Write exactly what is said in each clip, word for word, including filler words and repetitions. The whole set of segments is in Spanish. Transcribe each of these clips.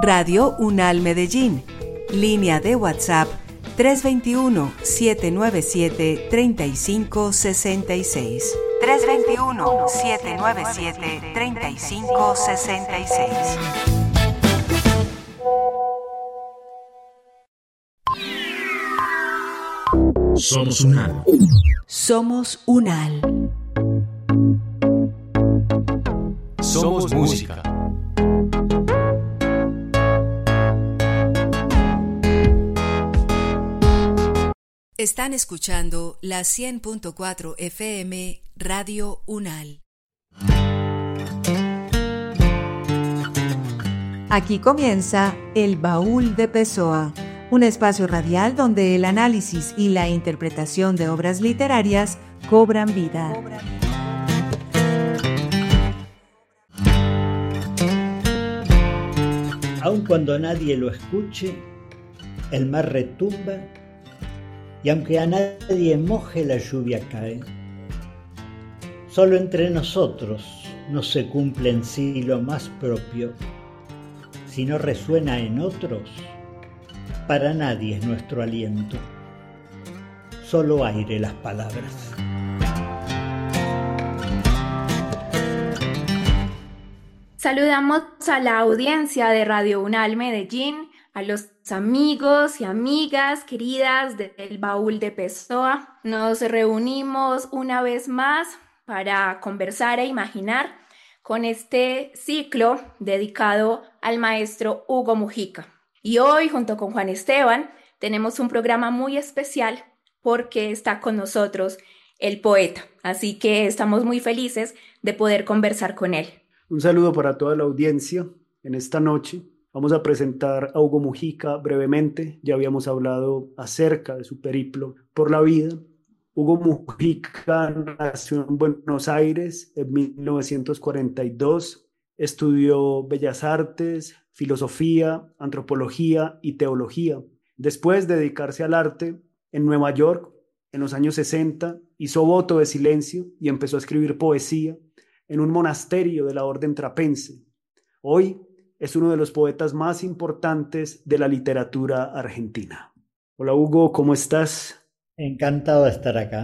Radio UNAL Medellín. Línea de WhatsApp tres dos uno, siete nueve siete, tres cinco seis seis. tres dos uno, siete nueve siete, tres cinco seis seis. Somos UNAL. Somos UNAL. Somos música. Están escuchando la cien punto cuatro F M Radio UNAL. Aquí comienza El Baúl de Pessoa, un espacio radial donde el análisis y la interpretación de obras literarias cobran vida. Aun cuando nadie lo escuche, el mar retumba, y aunque a nadie moje, la lluvia cae. Solo entre nosotros no se cumple en sí lo más propio. Si no resuena en otros, para nadie es nuestro aliento. Solo aire las palabras. Saludamos a la audiencia de Radio UNAL Medellín, a los amigos y amigas queridas del Baúl de Pessoa. Nos reunimos una vez más para conversar e imaginar con este ciclo dedicado al maestro Hugo Mujica. Y hoy, junto con Juan Esteban, tenemos un programa muy especial porque está con nosotros el poeta. Así que estamos muy felices de poder conversar con él. Un saludo para toda la audiencia. En esta noche vamos a presentar a Hugo Mujica brevemente. Ya habíamos hablado acerca de su periplo por la vida. Hugo Mujica nació en Buenos Aires en mil novecientos cuarenta y dos. Estudió Bellas Artes, Filosofía, Antropología y Teología. Después de dedicarse al arte, en Nueva York, en los años sesenta, hizo voto de silencio y empezó a escribir poesía en un monasterio de la orden trapense. Hoy es uno de los poetas más importantes de la literatura argentina. Hola Hugo, ¿cómo estás? Encantado de estar acá.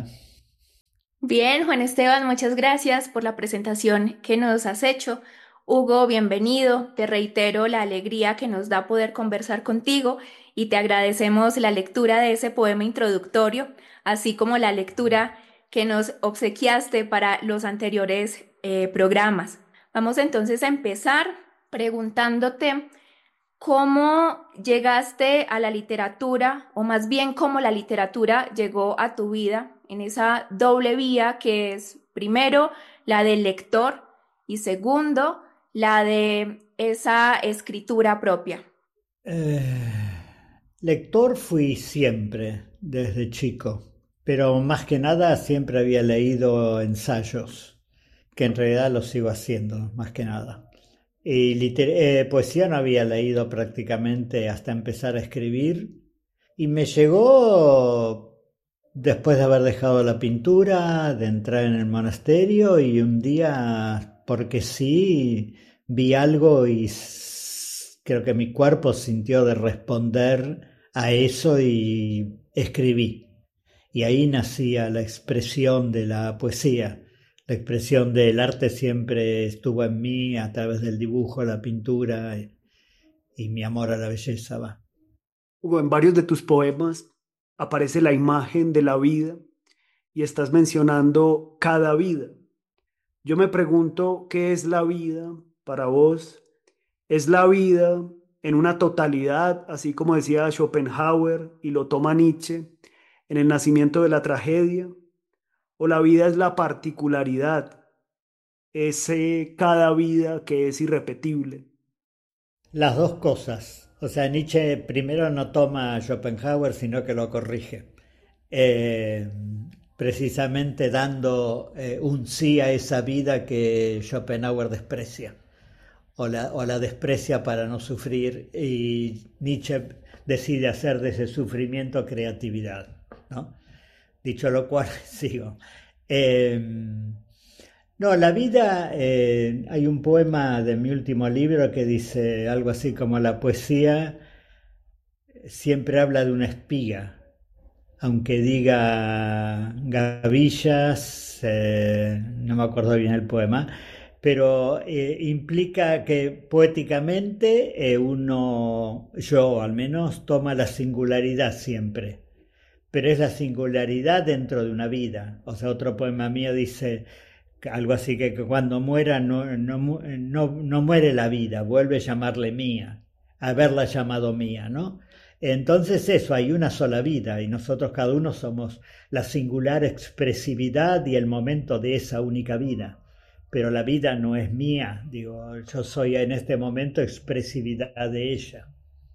Bien, Juan Esteban, muchas gracias por la presentación que nos has hecho. Hugo, bienvenido. Te reitero la alegría que nos da poder conversar contigo y te agradecemos la lectura de ese poema introductorio, así como la lectura que nos obsequiaste para los anteriores eh, programas. Vamos entonces a empezar preguntándote cómo llegaste a la literatura, o más bien cómo la literatura llegó a tu vida en esa doble vía que es, primero, la del lector y segundo, la de esa escritura propia. Eh, lector fui siempre, desde chico. Pero más que nada siempre había leído ensayos, que en realidad los sigo haciendo, más que nada. Y liter- eh, poesía no había leído prácticamente hasta empezar a escribir. Y me llegó después de haber dejado la pintura, de entrar en el monasterio, y un día, porque sí, vi algo y s- creo que mi cuerpo sintió de responder a eso y escribí. Y ahí nacía la expresión de la poesía. La expresión del arte siempre estuvo en mí a través del dibujo, la pintura y, y mi amor a la belleza. Va. Hugo, en varios de tus poemas aparece la imagen de la vida y estás mencionando cada vida. Yo me pregunto, ¿qué es la vida para vos? ¿Es la vida en una totalidad, así como decía Schopenhauer y lo toma Nietzsche, en el nacimiento de la tragedia? ¿O la vida es la particularidad, ese cada vida que es irrepetible? Las dos cosas. O sea, Nietzsche primero no toma a Schopenhauer, sino que lo corrige. Eh, precisamente dando eh, un sí a esa vida que Schopenhauer desprecia. O la, o la desprecia para no sufrir, y Nietzsche decide hacer de ese sufrimiento creatividad, ¿no? Dicho lo cual, sigo. Eh, No, la vida, eh, hay un poema de mi último libro que dice algo así como la poesía siempre habla de una espiga, aunque diga gavillas, eh, no me acuerdo bien el poema, pero eh, implica que poéticamente eh, uno, yo al menos, toma la singularidad siempre, pero es la singularidad dentro de una vida. O sea, otro poema mío dice algo así que, que cuando muera no, no, no, no muere la vida, vuelve a llamarle mía, a haberla llamado mía, ¿no? Entonces eso, hay una sola vida y nosotros cada uno somos la singular expresividad y el momento de esa única vida. Pero la vida no es mía, digo, yo soy en este momento expresividad de ella.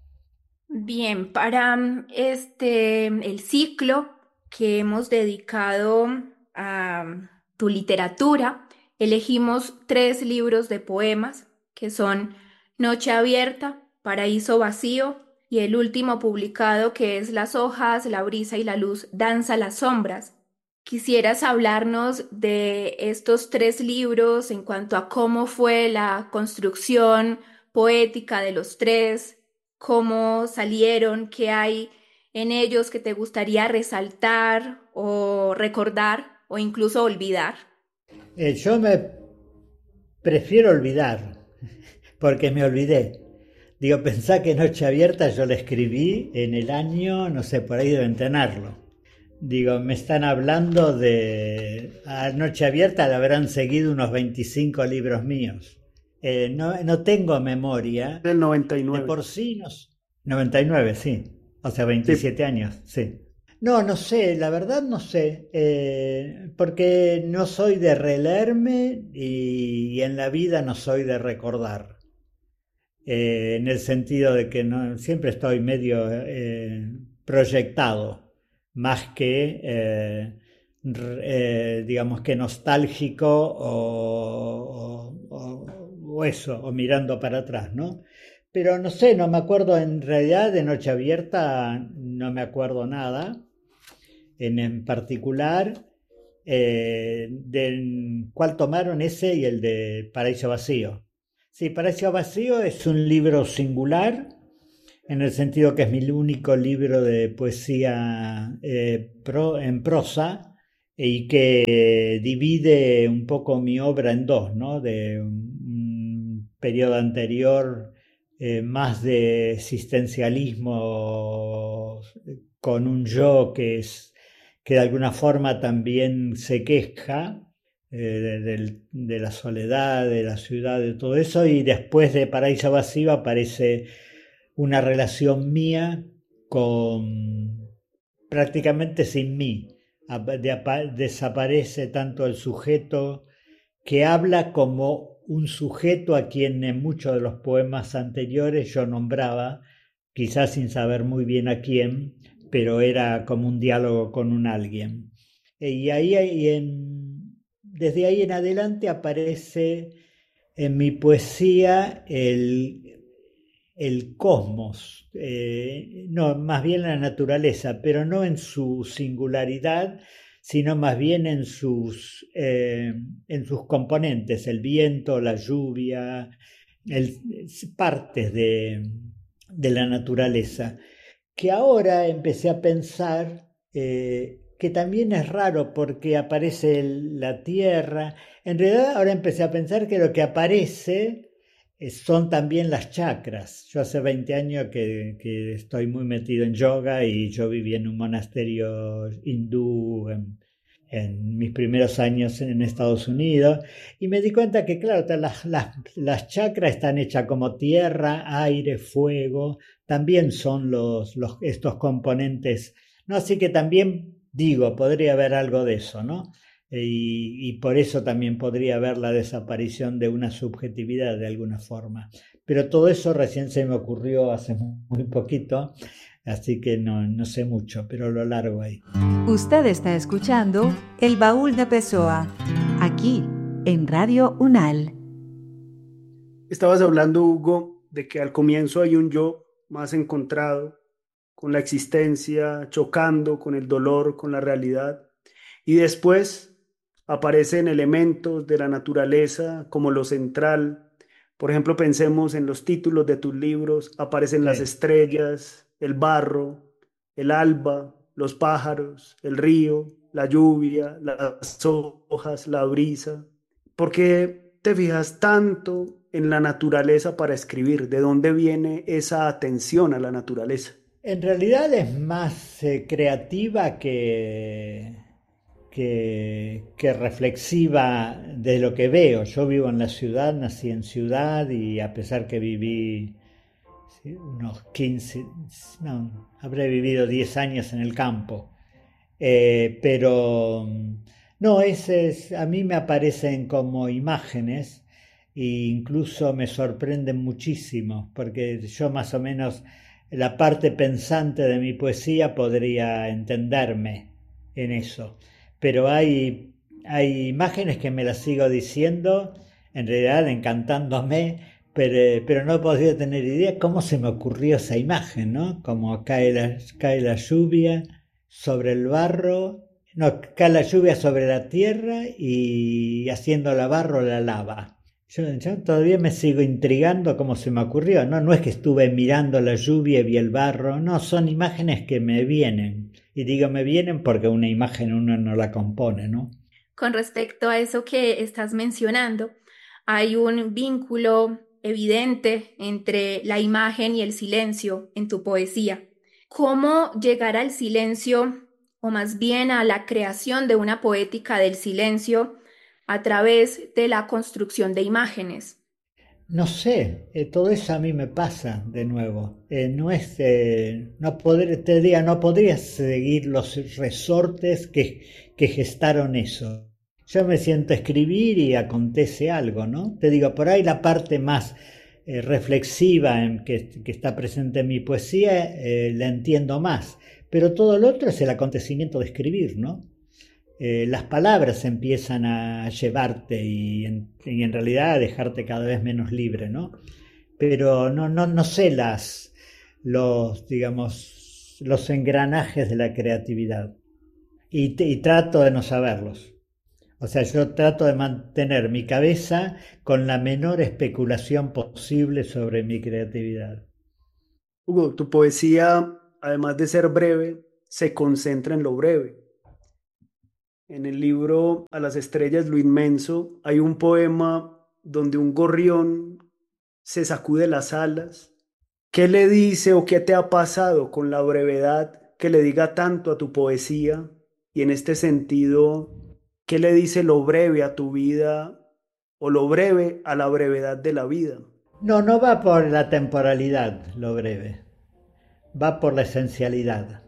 Bien, para mm, este, el ciclo que hemos dedicado a mm, tu literatura, elegimos tres libros de poemas que son Noche Abierta, Paraíso Vacío y el último publicado que es Las hojas, la brisa y la luz, danza las sombras. ¿Quisieras hablarnos de estos tres libros en cuanto a cómo fue la construcción poética de los tres, cómo salieron, qué hay en ellos que te gustaría resaltar o recordar o incluso olvidar? Eh, yo me prefiero olvidar, porque me olvidé. Digo, pensá que Noche Abierta yo la escribí en el año, no sé, por ahí deben tenerlo. Digo, me están hablando de... A Noche Abierta le habrán seguido unos veinticinco libros míos. Eh, no, no tengo memoria. Del noventa y nueve. De por sí, no, noventa y nueve, sí. O sea, veintisiete Sí. años, sí. No, no sé, la verdad no sé. Eh, porque no soy de releerme y, y en la vida no soy de recordar. Eh, en el sentido de que no, siempre estoy medio eh, proyectado, más que, eh, eh, digamos que nostálgico o, o, o, eso, o mirando para atrás, ¿no? Pero no sé, no me acuerdo en realidad de Noche Abierta, no me acuerdo nada en, en particular. Eh, del cual tomaron ese y el de Paraíso Vacío. Sí, Paraíso Vacío es un libro singular, en el sentido que es mi único libro de poesía eh, pro, en prosa y que divide un poco mi obra en dos, ¿no? De un periodo anterior eh, más de existencialismo con un yo que es que de alguna forma también se queja eh, de, de, de la soledad, de la ciudad, de todo eso, y después de Paraíso Vacío aparece una relación mía con prácticamente sin mí. De, de, desaparece tanto el sujeto que habla como un sujeto a quien en muchos de los poemas anteriores yo nombraba, quizás sin saber muy bien a quién, pero era como un diálogo con un alguien. Y ahí, y en, desde ahí en adelante aparece en mi poesía el, el cosmos, eh, no, más bien la naturaleza, pero no en su singularidad, sino más bien en sus, eh, en sus componentes, el viento, la lluvia, el, partes de, de la naturaleza. Que ahora empecé a pensar eh, que también es raro porque aparece el, la tierra. En realidad ahora empecé a pensar que lo que aparece eh, son también las chakras. Yo hace veinte años que, que estoy muy metido en yoga y yo viví en un monasterio hindú en, en mis primeros años en Estados Unidos y me di cuenta que claro, las, las, las chakras están hechas como tierra, aire, fuego, también son los, los, estos componentes, ¿no? Así que también digo, podría haber algo de eso, ¿no? Y, y por eso también podría haber la desaparición de una subjetividad de alguna forma. Pero todo eso recién se me ocurrió hace muy poquito, así que no, no sé mucho, pero lo largo ahí. Usted está escuchando El Baúl de Pessoa, aquí en Radio UNAL. Estabas hablando, Hugo, de que al comienzo hay un yo más encontrado con la existencia, chocando con el dolor, con la realidad, y después aparecen elementos de la naturaleza como lo central. Por ejemplo, pensemos en los títulos de tus libros, aparecen las Sí. estrellas, el barro, el alba, los pájaros, el río, la lluvia, las hojas, la brisa. ¿Por qué te fijas tanto en la naturaleza para escribir? ¿De dónde viene esa atención a la naturaleza? En realidad es más eh, creativa que, que, que reflexiva de lo que veo. Yo vivo en la ciudad, nací en ciudad y a pesar que viví sí, unos quince, no, habré vivido diez años en el campo. Eh, pero no, es, es- a mí me aparecen como imágenes e incluso me sorprenden muchísimo, porque yo más o menos la parte pensante de mi poesía podría entenderme en eso, pero hay, hay imágenes que me las sigo diciendo, en realidad encantándome, pero, pero no he podido tener idea cómo se me ocurrió esa imagen, ¿no? Como cae la, cae la lluvia sobre el barro, no, cae la lluvia sobre la tierra y haciendo la barro la lava. Yo, yo todavía me sigo intrigando cómo se me ocurrió, ¿no? No es que estuve mirando la lluvia y vi el barro, no, son imágenes que me vienen. Y digo me vienen porque una imagen uno no la compone, ¿no? Con respecto a eso que estás mencionando, hay un vínculo evidente entre la imagen y el silencio en tu poesía. ¿Cómo llegar al silencio, o más bien a la creación de una poética del silencio a través de la construcción de imágenes? No sé, eh, todo eso a mí me pasa de nuevo. Eh, no es, eh, no poder, te diga, no podría seguir los resortes que, que gestaron eso. Yo me siento a escribir y acontece algo, ¿no? Te digo, por ahí la parte más eh, reflexiva en que, que está presente en mi poesía eh, la entiendo más, pero todo lo otro es el acontecimiento de escribir, ¿no? Eh, las palabras empiezan a llevarte y en, y en realidad a dejarte cada vez menos libre, ¿no? Pero no, no, no sé las, los, digamos, los engranajes de la creatividad y, te- y trato de no saberlos. O sea, yo trato de mantener mi cabeza con la menor especulación posible sobre mi creatividad. Hugo, tu poesía, además de ser breve, se concentra en lo breve. En el libro A las estrellas, lo inmenso, hay un poema donde un gorrión se sacude las alas. ¿Qué le dice o qué te ha pasado con la brevedad que le diga tanto a tu poesía? Y en este sentido, ¿qué le dice lo breve a tu vida o lo breve a la brevedad de la vida? No, no va por la temporalidad, lo breve, va por la esencialidad.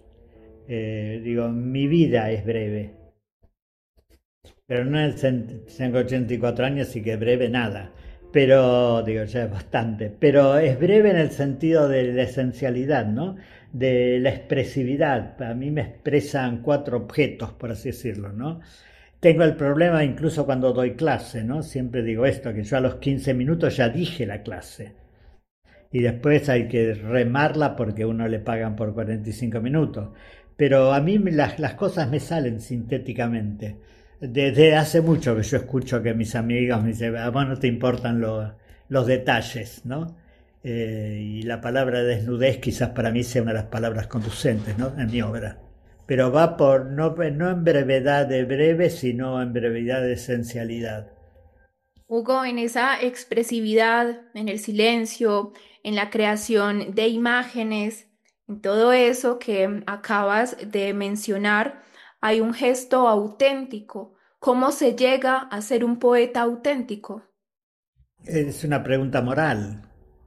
Eh, digo, mi vida es breve. Pero no es, tengo ochenta y cuatro años y que breve nada. Pero, digo, ya es bastante. Pero es breve en el sentido de la esencialidad, ¿no? De la expresividad. A mí me expresan cuatro objetos, por así decirlo, ¿no? Tengo el problema incluso cuando doy clase, ¿no? Siempre digo esto, que yo a los quince minutos ya dije la clase. Y después hay que remarla porque a uno le pagan por cuarenta y cinco minutos. Pero a mí las, las cosas me salen sintéticamente. Desde hace mucho que yo escucho que mis amigos me dicen, a vos no te importan los, los detalles, ¿no? Eh, y la palabra desnudez quizás para mí sea una de las palabras conducentes, ¿no? En mi obra. Pero va por, no, no en brevedad de breve, sino en brevedad de esencialidad. Hugo, en esa expresividad, en el silencio, en la creación de imágenes, en todo eso que acabas de mencionar, hay un gesto auténtico. ¿Cómo se llega a ser un poeta auténtico? Es una pregunta moral.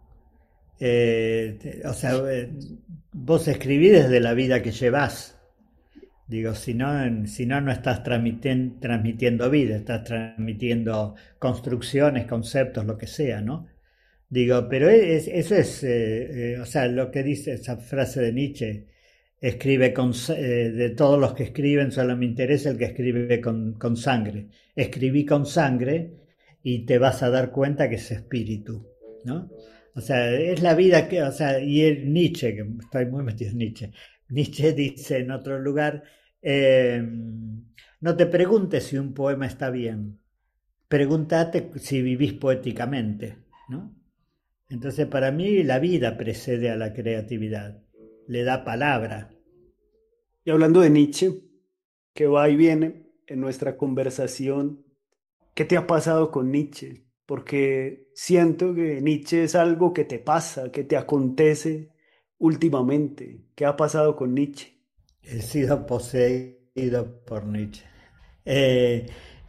Eh, o sea, eh, vos escribís desde la vida que llevas. Digo, si no, si no, no estás transmiten- transmitiendo vida, estás transmitiendo construcciones, conceptos, lo que sea, ¿no? Digo, pero es- eso es, eh, eh, o sea, lo que dice esa frase de Nietzsche, escribe con, sa- eh, de todos los que escriben, solo me interesa el que escribe con, con sangre. Escribí con sangre y te vas a dar cuenta que es espíritu, ¿no? O sea, es la vida que, o sea, y el Nietzsche, que estoy muy metido en Nietzsche, Nietzsche dice en otro lugar, eh, No te preguntes si un poema está bien, pregúntate si vivís poéticamente, ¿no? Entonces para mí la vida precede a la creatividad, le da palabra. Y hablando de Nietzsche, que va y viene en nuestra conversación, ¿qué te ha pasado con Nietzsche? Porque siento que Nietzsche es algo que te pasa, que te acontece últimamente. ¿Qué ha pasado con Nietzsche? He sido poseído por Nietzsche. Eh,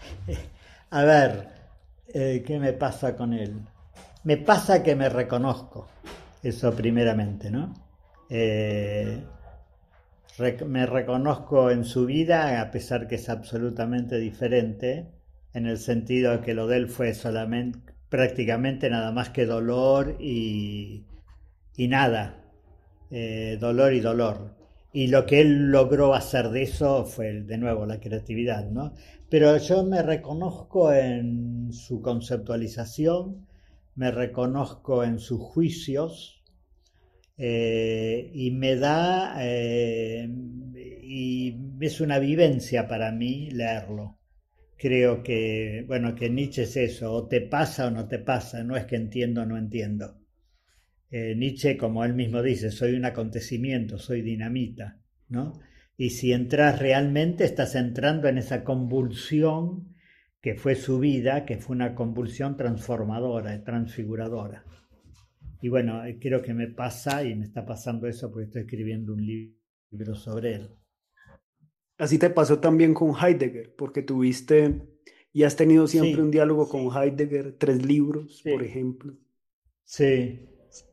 a ver, eh, ¿qué me pasa con él? Me pasa que me reconozco, eso primeramente, ¿no? Eh, rec- me reconozco en su vida, a pesar que es absolutamente diferente, en el sentido de que lo de él fue solamente, prácticamente nada más que dolor y, y nada, eh, dolor y dolor. Y lo que él logró hacer de eso fue, de nuevo, la creatividad, ¿no? Pero yo me reconozco en su conceptualización, me reconozco en sus juicios, eh, y me da, eh, y es una vivencia para mí leerlo. Creo que, bueno, que Nietzsche es eso, o te pasa o no te pasa, no es que entiendo o no entiendo. Eh, Nietzsche, como él mismo dice, soy un acontecimiento, soy dinamita, ¿no? Y si entras realmente, estás entrando en esa convulsión que fue su vida, que fue una convulsión transformadora, transfiguradora. Y bueno, creo que me pasa y me está pasando eso porque estoy escribiendo un libro sobre él. Así te pasó también con Heidegger, porque tuviste y has tenido siempre un Sí, diálogo con Heidegger, tres libros, por sí, ejemplo. sí.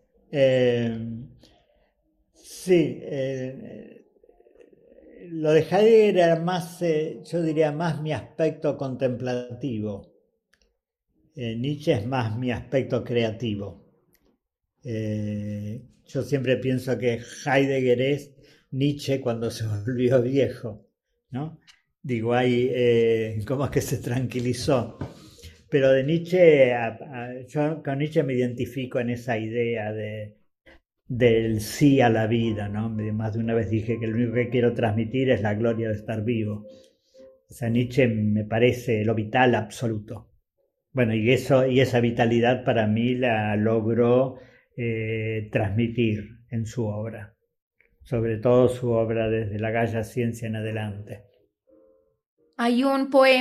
Eh, sí, eh, lo de Heidegger era más, eh, yo diría, más mi aspecto contemplativo. Eh, Nietzsche es más mi aspecto creativo. Eh, yo siempre pienso que Heidegger es Nietzsche cuando se volvió viejo, ¿no? Digo, ahí, eh, ¿cómo es que se tranquilizó? Pero de Nietzsche, a, a, yo con Nietzsche me identifico en esa idea de, del sí a la vida, ¿no? Más de una vez dije que lo único que quiero transmitir es la gloria de estar vivo. O sea, Nietzsche me parece lo vital absoluto. Bueno, y eso, y esa vitalidad para mí la logró eh, transmitir en su obra, sobre todo su obra desde la Galla Ciencia en adelante. Hay un poema